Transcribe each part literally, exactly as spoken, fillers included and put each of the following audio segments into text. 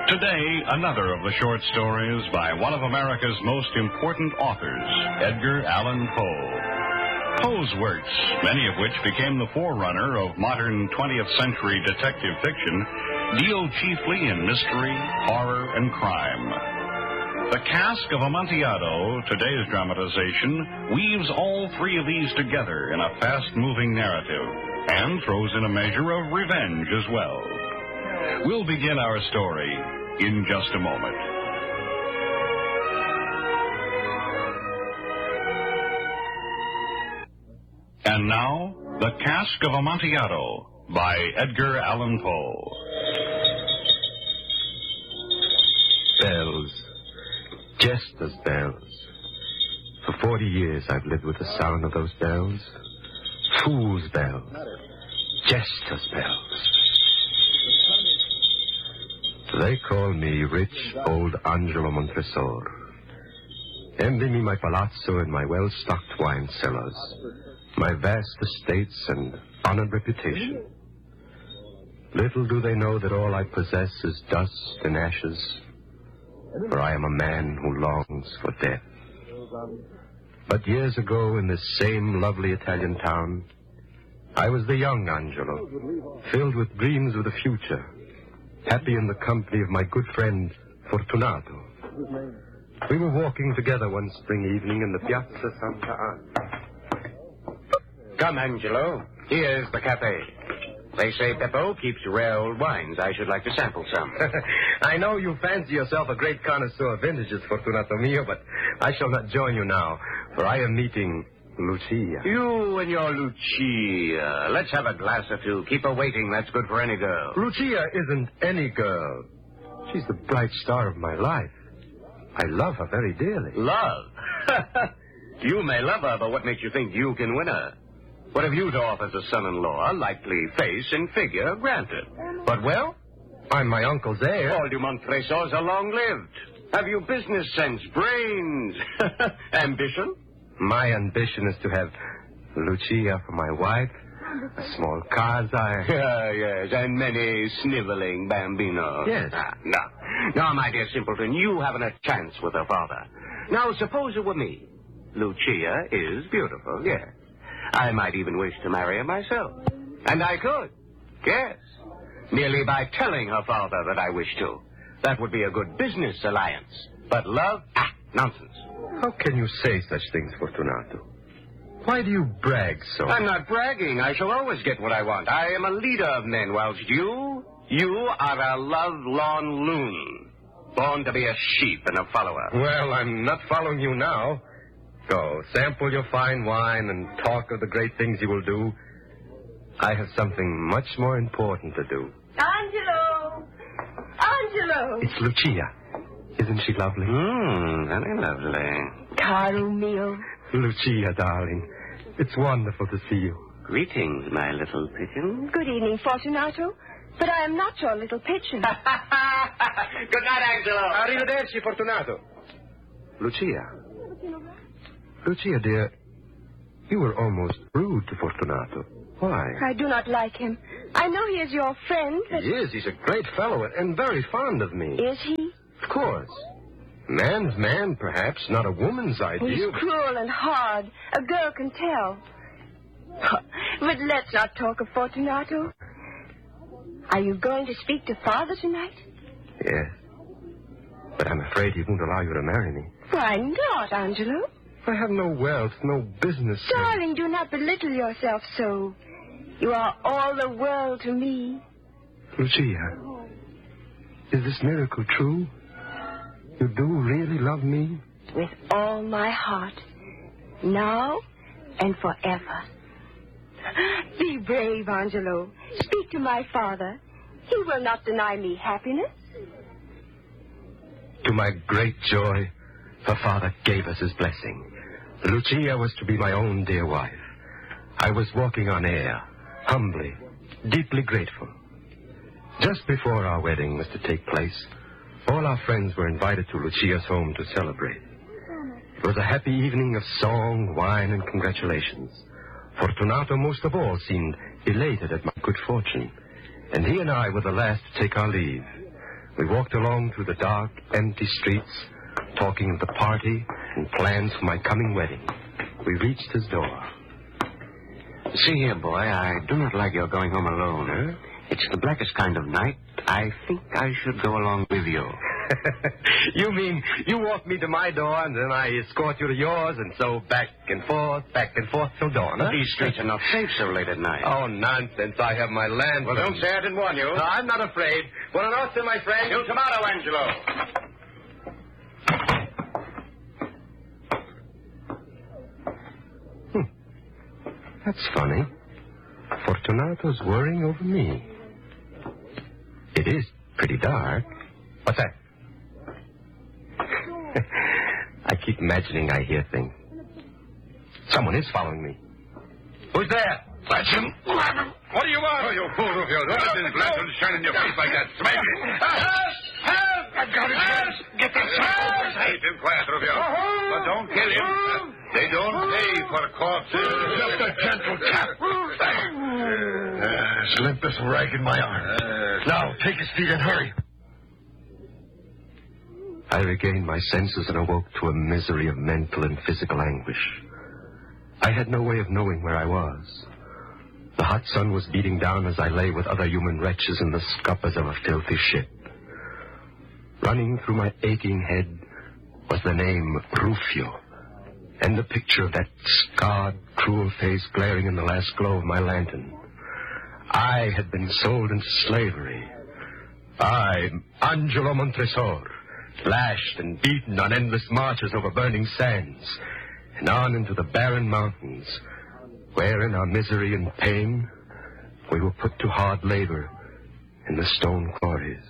Today, another of the short stories by one of America's most important authors, Edgar Allan Poe. Poe's works, many of which became the forerunner of modern twentieth century detective fiction, deal chiefly in mystery, horror, and crime. The Cask of Amontillado, today's dramatization, weaves all three of these together in a fast-moving narrative and throws in a measure of revenge as well. We'll begin our story in just a moment. And now, The Cask of Amontillado by Edgar Allan Poe. Bells. Jester's bells. For forty years I've lived with the sound of those bells. Fool's bells. Jester's bells. They call me rich old Angelo Montresor. Envy me my palazzo and my well-stocked wine cellars, my vast estates and honored reputation. Little do they know that all I possess is dust and ashes, for I am a man who longs for death. But years ago in this same lovely Italian town, I was the young Angelo, filled with dreams of the future, happy in the company of my good friend Fortunato. We were walking together one spring evening in the Piazza Santa Anna. Come, Angelo. Here's the cafe. They say Beppo keeps rare old wines. I should like to sample some. I know you fancy yourself a great connoisseur of vintages, Fortunato mio, but I shall not join you now, for I am meeting Lucia. You and your Lucia. Let's have a glass or two. Keep her waiting. That's good for any girl. Lucia isn't any girl. She's the bright star of my life. I love her very dearly. Love? You may love her, but what makes you think you can win her? What have you to offer as a son-in-law? Likely face and figure, granted. But, well, I'm my uncle's heir. All du Montresors are long-lived. Have you business sense, brains, ambition? My ambition is to have Lucia for my wife, a small Kazai. Yeah, yes, and many sniveling bambinos. Yes. Ah, no. Now, my dear simpleton, you haven't a chance with her father. Now, suppose it were me. Lucia is beautiful, yes. I might even wish to marry her myself. And I could, yes. Merely by telling her father that I wish to. That would be a good business alliance. But love? Ah, nonsense. How can you say such things, Fortunato? Why do you brag so? I'm not bragging. I shall always get what I want. I am a leader of men, whilst you, you are a love-lorn loon. Born to be a sheep and a follower. Well, I'm not following you now. Go, sample your fine wine and talk of the great things you will do. I have something much more important to do. Angelo! Angelo! It's Lucia. Isn't she lovely? Hmm, very lovely. Caro mio. Lucia, darling. It's wonderful to see you. Greetings, my little pigeon. Good evening, Fortunato. But I am not your little pigeon. Good night, Angelo. Arrivederci, Fortunato. Lucia. Lucia, dear, you were almost rude to Fortunato. Why? I do not like him. I know he is your friend, but... He is. He's a great fellow and very fond of me. Is he? Of course. Man's man, perhaps, not a woman's idea. He's cruel and hard. A girl can tell. But let's not talk of Fortunato. Are you going to speak to Father tonight? Yes. But I'm afraid he won't allow you to marry me. Why not, Angelo? I have no wealth, no business. Darling, do not belittle yourself so. You are all the world to me. Lucia, is this miracle true? You do really love me? With all my heart. Now and forever. Be brave, Angelo. Speak to my father. He will not deny me happiness. To my great joy, her father gave us his blessing. Lucia was to be my own dear wife. I was walking on air, humbly, deeply grateful. Just before our wedding was to take place, all our friends were invited to Lucia's home to celebrate. It was a happy evening of song, wine, and congratulations. Fortunato, most of all, seemed elated at my good fortune, and he and I were the last to take our leave. We walked along through the dark, empty streets, talking of the party and plans for my coming wedding. We reached his door. See here, boy, I do not like your going home alone. Huh? It's the blackest kind of night. I think I should go along with you. You mean you walk me to my door and then I escort you to yours and so back and forth, back and forth till dawn, huh? These streets are not safe so late at night. Oh, nonsense. I have my land. Well, don't say I didn't warn you. No, I'm not afraid. Buona notte, my friend. Il tomato, Angelo. Hmm. That's funny. Fortunato's worrying over me. It is pretty dark. What's that? I keep imagining I hear things. Someone is following me. Who's there? Catch him. Grab him. What do you want? Oh, you fool, Rufio. Don't let this lantern shine in your face like that. Smack it. Help! Help! I've got it. Help! Get the help! Keep him quiet, Rufio. But don't kill him. They don't pay for corpses. Just a gentle tap. Uh, slip this rag in my arm. Uh, now, take his feet and hurry. I regained my senses and awoke to a misery of mental and physical anguish. I had no way of knowing where I was. The hot sun was beating down as I lay with other human wretches in the scuppers of a filthy ship. Running through my aching head was the name Rufio, and the picture of that scarred, cruel face glaring in the last glow of my lantern. I had been sold into slavery. I, Angelo Montresor, lashed and beaten on endless marches over burning sands, and on into the barren mountains, where in our misery and pain, we were put to hard labor in the stone quarries.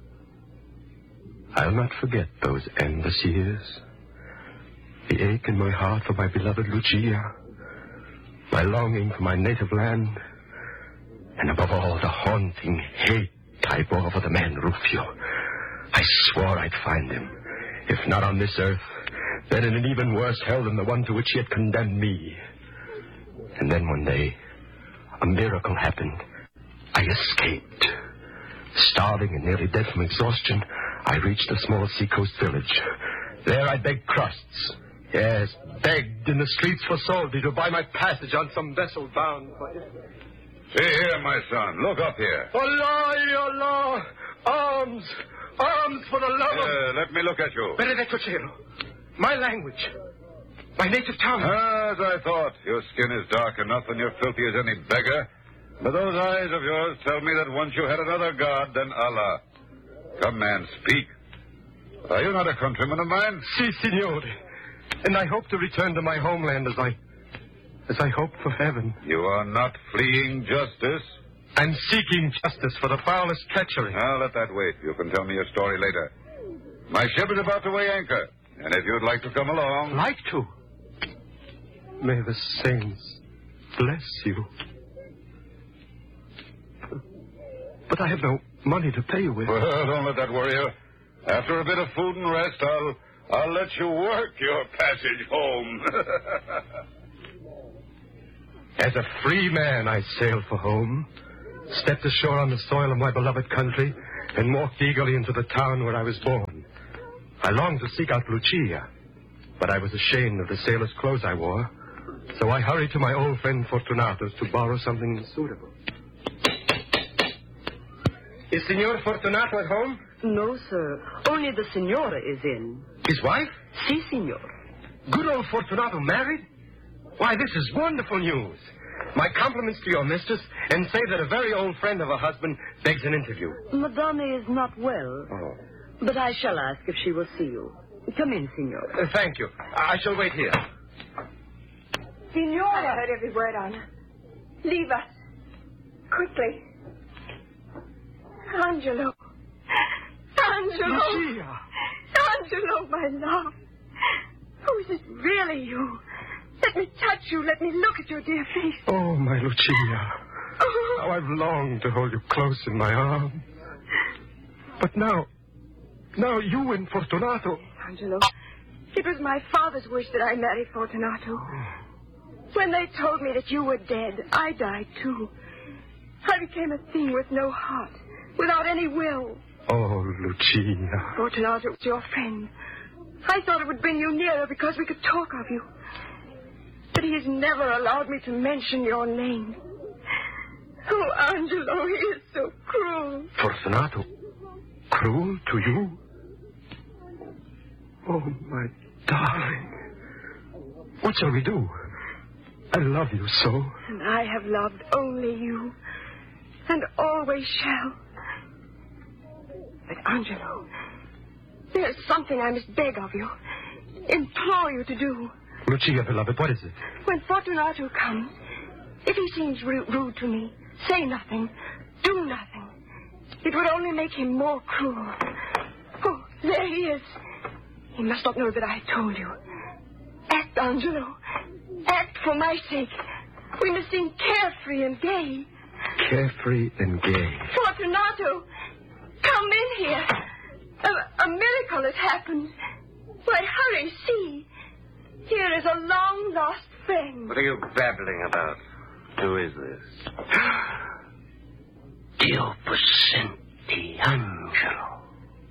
I'll not forget those endless years. The ache in my heart for my beloved Lucia, my longing for my native land, and above all, the haunting hate I bore for the man Rufio. I swore I'd find him, if not on this earth, then in an even worse hell than the one to which he had condemned me. And then one day, a miracle happened. I escaped. Starving and nearly dead from exhaustion, I reached a small seacoast village. There I begged crusts. Yes, begged in the streets for soldi to buy my passage on some vessel bound for Italy. See here, my son. Look up here. Allah, Allah! Arms! Arms for the love of... Uh, let me look at you. Benedetto Cielo. My language. My native tongue. As I thought. Your skin is dark enough and you're filthy as any beggar. But those eyes of yours tell me that once you had another god than Allah. Come, man, speak. Are you not a countryman of mine? Si, signore. And I hope to return to my homeland as I... as I hope for heaven. You are not fleeing justice. I'm seeking justice for the foulest treachery. I'll let that wait. You can tell me your story later. My ship is about to weigh anchor. And if you'd like to come along... Like to? May the saints bless you. But I have no money to pay you with. Well, don't let that worry you. After a bit of food and rest, I'll... I'll let you work your passage home. As a free man, I sailed for home, stepped ashore on the soil of my beloved country, and walked eagerly into the town where I was born. I longed to seek out Lucia, but I was ashamed of the sailor's clothes I wore, so I hurried to my old friend Fortunato's to borrow something suitable. Is Signor Fortunato at home? No, sir. Only the Signora is in. His wife? Si, Signor. Good old Fortunato married? Why, this is wonderful news. My compliments to your mistress, and say that a very old friend of her husband begs an interview. Madame is not well. Oh. But I shall ask if she will see you. Come in, Signora. Uh, thank you. I shall wait here. Signora. I heard every word, Anna. Leave us. Quickly. Angelo. Angelo. Lucia. Angelo, my love. Oh, is it really you? Let me touch you. Let me look at your dear face. Oh, my Lucia. Oh. How I've longed to hold you close in my arms. But now, now you and Fortunato... Angelo, it was my father's wish that I marry Fortunato. When they told me that you were dead, I died too. I became a thing with no heart, without any will. Oh, Lucia. Fortunato was your friend. I thought it would bring you nearer because we could talk of you. But he has never allowed me to mention your name. Oh, Angelo, he is so cruel. Fortunato? Cruel to you? Oh, my darling. What shall we do? I love you so. And I have loved only you. And always shall. But, Angelo, there's something I must beg of you. Implore you to do. Lucia, beloved, what is it? When Fortunato comes, if he seems rude, rude to me, say nothing. Do nothing. It would only make him more cruel. Oh, there he is. He must not know that I told you. Act, Angelo. Act for my sake. We must seem carefree and gay. Carefree and gay. Fortunato, come in here. A, a miracle has happened. Why, hurry, see. Here is a long-lost friend. What are you babbling about? Who is this? Dio Possenti, Angelo.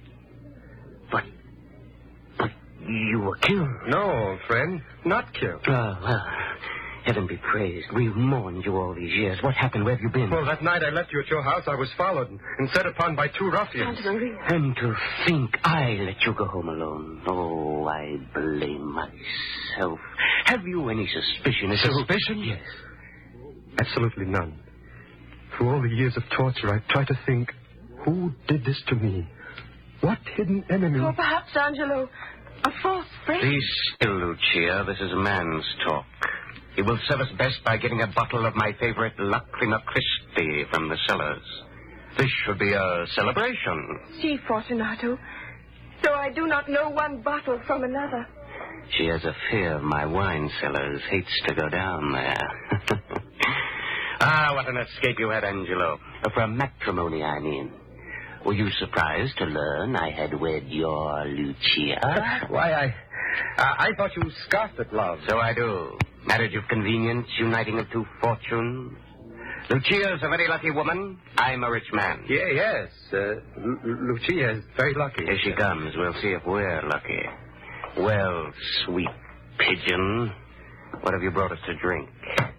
But, but you were killed. No, old friend, not killed. Oh, well, heaven be praised. We've mourned you all these years. What happened? Where have you been? Well, that night I left you at your house, I was followed and set upon by two ruffians. And to think I let you go home alone. Oh, I blame myself. Have you any suspicion? as to- Suspicion? Yes. Absolutely none. Through all the years of torture, I've tried to think, who did this to me? What hidden enemy? Or perhaps, Angelo, a false friend. Be still, Lucia. This is man's talk. He will serve us best by getting a bottle of my favorite Lacrima Christi from the cellars. This should be a celebration. See, Fortunato, though I do not know one bottle from another. She has a fear my wine cellars hates to go down there. Ah, what an escape you had, Angelo. From matrimony, I mean. Were you surprised to learn I had wed your Lucia? Why, I... Uh, I thought you scoffed at love. So I do. Marriage of convenience, uniting of two fortunes. Lucia's a very lucky woman. I'm a rich man. Yeah, yes. Uh, L- Lucia is very lucky. Here she comes. We'll see if we're lucky. Well, sweet pigeon, what have you brought us to drink?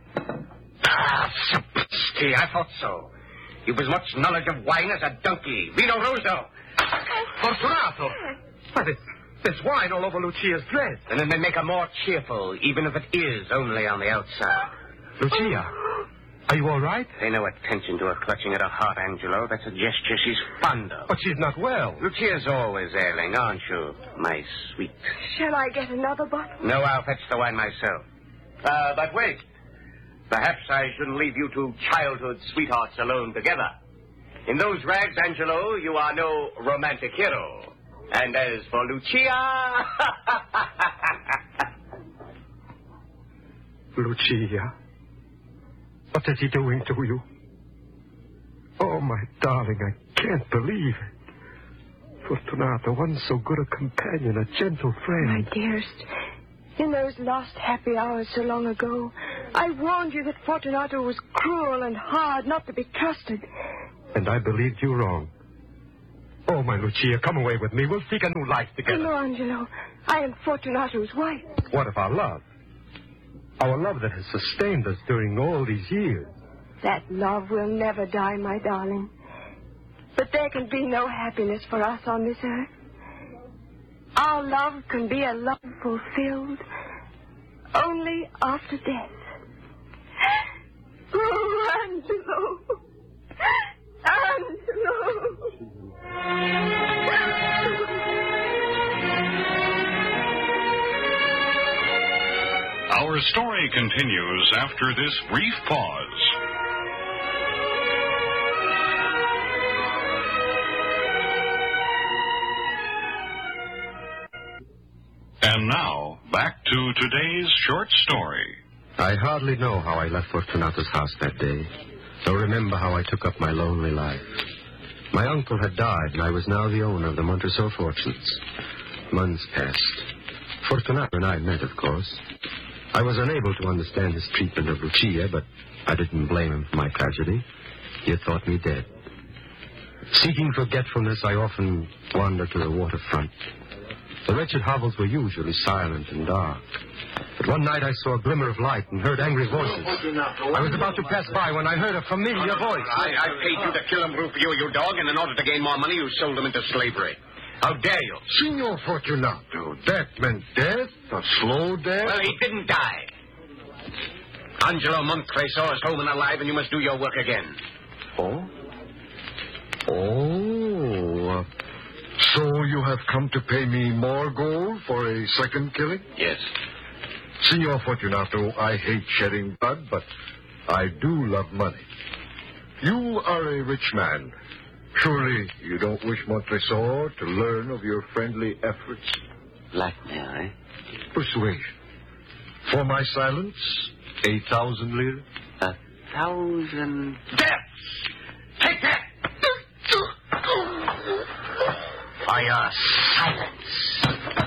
Ah, sapristi, I thought so. You've as much knowledge of wine as a donkey. Vino Rosso. Fortunato! Why, this, this wine all over Lucia's dress. And then they make her more cheerful, even if it is only on the outside. Lucia, are you all right? Pay no attention to her clutching at her heart, Angelo. That's a gesture she's fond of. But she's not well. Lucia's always ailing, aren't you, my sweet? Shall I get another bottle? No, I'll fetch the wine myself. Uh, but wait. Perhaps I shouldn't leave you two childhood sweethearts alone together. In those rags, Angelo, you are no romantic hero. And as for Lucia... Lucia, what is he doing to you? Oh, my darling, I can't believe it. Fortunato, one so good a companion, a gentle friend. My dearest, in those lost happy hours so long ago, I warned you that Fortunato was cruel and hard, not to be trusted. And I believed you wrong. Oh, my Lucia, come away with me. We'll seek a new life together. No, Angelo, I am Fortunato's wife. What of our love? Our love that has sustained us during all these years. That love will never die, my darling. But there can be no happiness for us on this earth. Our love can be a love fulfilled only after death. Oh, Angelo. Angelo. Our story continues after this brief pause. And now, back to today's short story. I hardly know how I left Fortunato's house that day, nor remember how I took up my lonely life. My uncle had died, and I was now the owner of the Montresor fortunes. Months passed. Fortunato and I met, of course. I was unable to understand his treatment of Lucia, but I didn't blame him for my tragedy. He had thought me dead. Seeking forgetfulness, I often wandered to the waterfront. The wretched hovels were usually silent and dark. But one night I saw a glimmer of light and heard angry voices. I was about to pass by when I heard a familiar voice. I, I paid you to kill him, Rufio, you dog, and in order to gain more money, you sold him into slavery. How dare you? Signor Fortunato, that meant death, a slow death. Well, he didn't die. Angelo Montresor is home and alive, and you must do your work again. Oh? Oh, uh, so you have come to pay me more gold for a second killing? Yes. Signor Fortunato, I hate shedding blood, but I do love money. You are a rich man. Surely you don't wish Montresor to learn of your friendly efforts? Blackmail, eh? Persuasion. For my silence, a thousand lira? A thousand deaths! Take that! For your silence.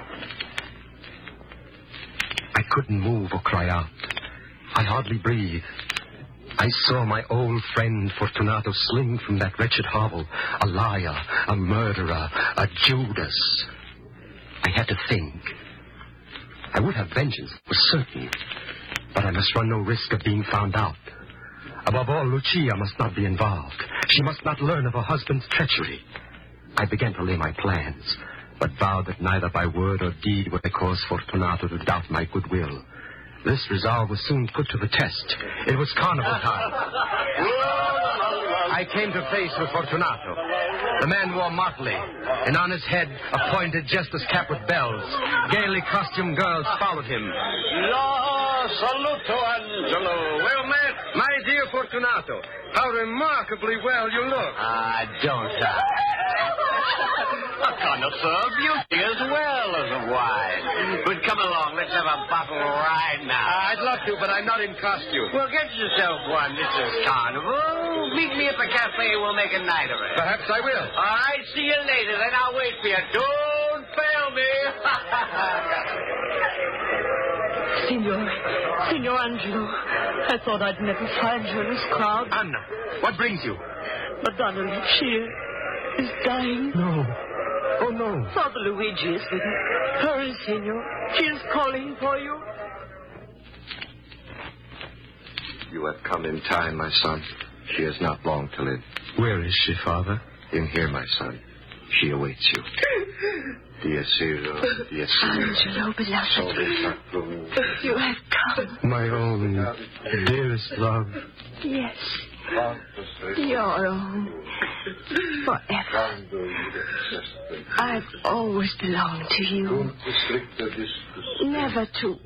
I couldn't move or cry out. I hardly breathed. I saw my old friend Fortunato sling from that wretched hovel, a liar, a murderer, a Judas. I had to think. I would have vengeance, was certain, but I must run no risk of being found out. Above all, Lucia must not be involved. She must not learn of her husband's treachery. I began to lay my plans, but vowed that neither by word or deed would I cause Fortunato to doubt my goodwill. This resolve was soon put to the test. It was carnival time. I came to face with Fortunato. The man wore motley, and on his head a pointed jester's cap with bells. Gaily costumed girls followed him. La saluto, Angelo. Well met. My dear Fortunato, how remarkably well you look. Ah, don't I? A connoisseur of beauty as well as of wine. But come along, let's have a bottle right now. I'd love to, but I'm not in costume. Well, get yourself one. This is carnival. Meet me at the cafe. We'll make a night of it. Perhaps I will. All right, see you later. Then I'll wait for you. Don't fail me. Signor, Signor Angelo, I thought I'd never find you in this crowd. Anna, what brings you? Madonna Lucia is dying. No. Oh, no. Father Luigi is with her. Hurry, Signor. She is calling for you. You have come in time, my son. She has not long to live. Where is she, Father? In here, my son. She awaits you. Diacero, Diacero. Angelo, beloved, you have come. My own dearest love. Yes, your own. Forever. I've always belonged to you. Never to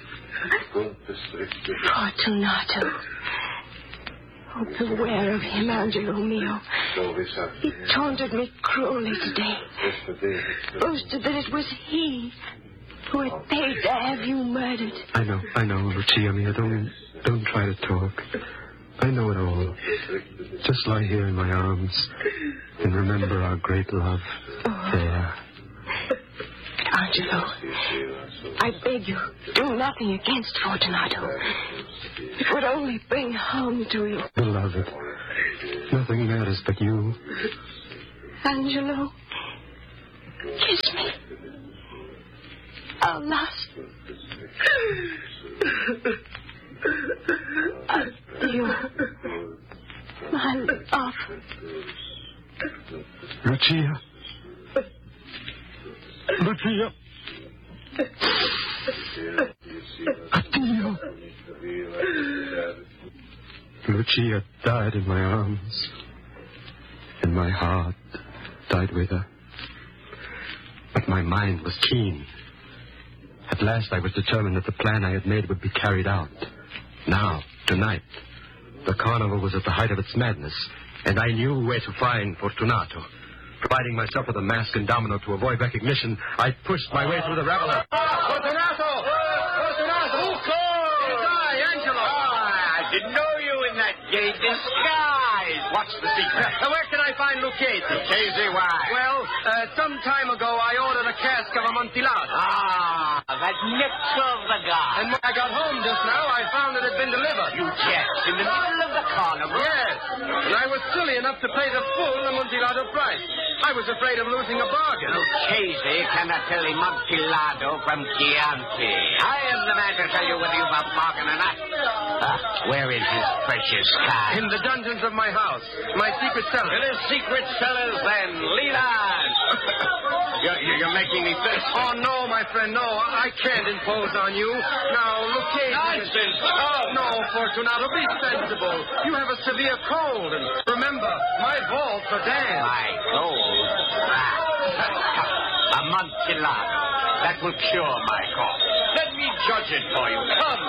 Fortunato. Oh, beware of him, Angelo mio. He taunted me cruelly today. Boasted that it was he who had paid to have you murdered. I know, I know, Lucia mia. Don't, don't try to talk. I know it all. Just lie here in my arms and remember our great love. Oh. There. Angelo, I beg you, do nothing against Fortunato. It would only bring harm to you. Beloved, nothing matters but you. Angelo, kiss me. Our last. Adieu, my love. Lucia. Lucia. Addio. Lucia died in my arms, and my heart died with her. But my mind was keen. At last I was determined that the plan I had made would be carried out. Now, tonight, the carnival was at the height of its madness, and I knew where to find Fortunato. Providing myself with a mask and domino to avoid recognition, I pushed my way through the revel. Fortunato! Fortunato! Who called? It's I, Angelo. Ah, I didn't know you in that gay disguise. What's the secret? Uh, where can I find Lucchese? Lucchese, why? Well, uh, some time ago I ordered a cask of Amontillado. Ah, that next of the guard. And when I got home just now, I found it had been delivered. You jest. In the middle of the carnival? Yes. And I was silly enough to pay the full Amontillado price. I was afraid of losing a bargain. Lucchese cannot tell Amontillado from Chianti. I am the man to tell you whether you've a bargain or not. Ah, where is his precious car? In the dungeons of my house. My secret cellar. In his secret cellars, then. Lead on. you're, you're making me think. Oh, no, my friend, no. I can't impose on you. Now, Lucchese... Nonsense. Oh. No, Fortunato, be sensible. You have a severe cold, and remember, my vaults are damp. My gold? Ah. Amontillado. That will cure my cough. Let me judge it for you. Come.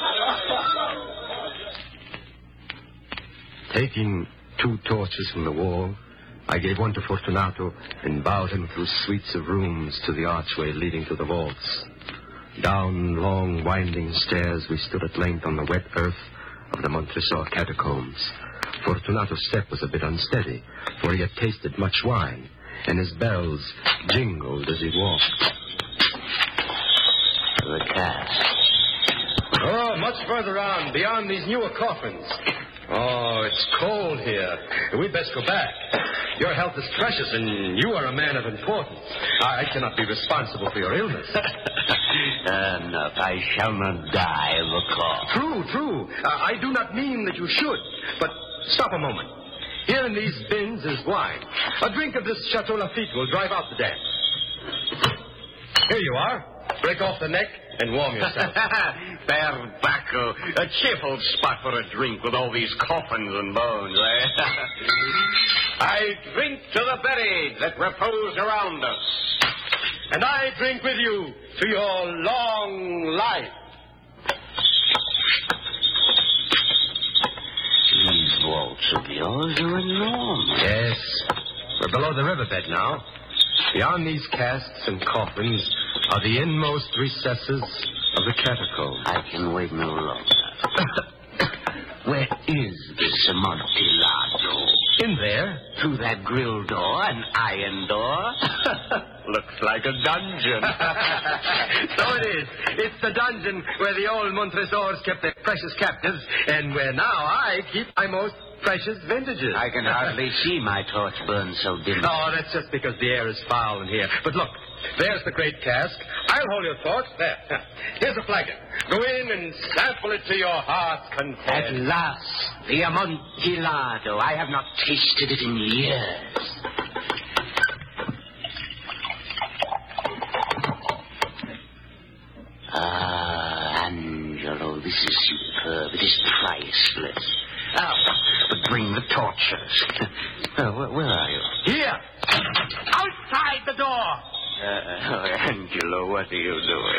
Taking two torches from the wall, I gave one to Fortunato and bowed him through suites of rooms to the archway leading to the vaults. Down long, winding stairs, we stood at length on the wet earth of the Montresor catacombs. Fortunato's step was a bit unsteady, for he had tasted much wine, and his bells jingled as he walked. The cask. Oh, much further on, beyond these newer coffins. Oh, it's cold here. We'd best go back. Your health is precious, and you are a man of importance. I cannot be responsible for your illness. Enough. I shall not die of a cough. True, true. Uh, I do not mean that you should. But stop a moment. Here in these bins is wine. A drink of this Chateau Lafite will drive out the damp. Here you are. Break off the neck and warm yourself. Perbacco. A cheerful spot for a drink with all these coffins and bones, eh? I drink to the buried that repose around us. And I drink with you to your long life. These vaults of yours are enormous. Yes. We're below the riverbed now. Beyond these casks and coffins are the inmost recesses of the catacomb. I can wait no longer. Where is this Amontillado? In there. Through that grill door, an iron door. Looks like a dungeon. So it is. It's the dungeon where the old Montresors kept their precious captives, and where now I keep my most precious vintages. I can hardly see my torch burn so dim. Oh, that's just because the air is foul in here. But look, there's the great cask. I'll hold your torch. There. Here's a flagon. Go in and sample it to your heart's content. At last, the Amontillado. I have not tasted it in years. Ah, Angelo, this is superb. It is priceless. Oh, but bring the torches. Oh, where, where are you? Here. Outside the door. Uh, oh, Angelo, what are you doing?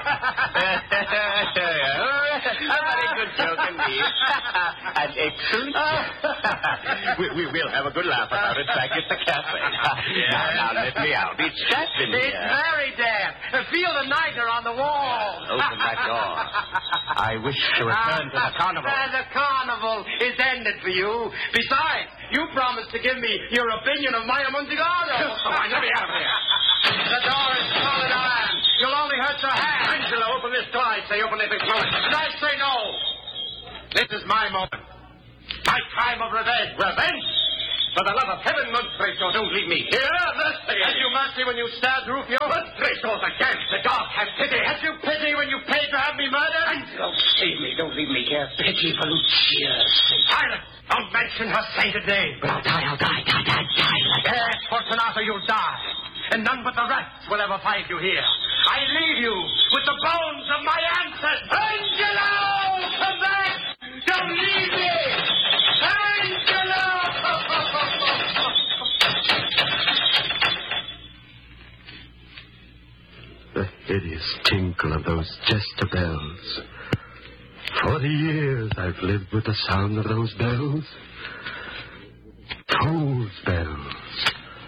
A very good joke indeed. An excellent joke. we, we will have a good laugh about it back at the cafe. Yeah. Now, now, let me out. It's damp in here. It's very damp. Feel the niter on the wall. Open that door. I wish to return to the carnival. The carnival is ended for you. Besides, you promised to give me your opinion of my Amontillado. Come on, let me out of here. The door is solid iron. You'll only hurt your hand. Angelo, open this door. I say open it this moment. And I say no. This is my moment. My time of revenge. Revenge? For the love of heaven, Montresor, don't leave me here. Mercy. Had you mercy when you stabbed Rufio? Montresor, again. The dog has pity. Had you pity when you paid to have me murdered? Angelo, save me. Don't leave me here. Pity for Lucia's sake. Silence. Don't mention her sainted name. But I'll die, I'll die, die, die, die. Like Yes, Fortunato, you'll die. And none but the rats will ever find you here. I leave you with the bones of my ancestors. Angelo! Come back! Don't leave me! Angelo! The hideous tinkle of those jester bells. Forty years I've lived with the sound of those bells. Those bells.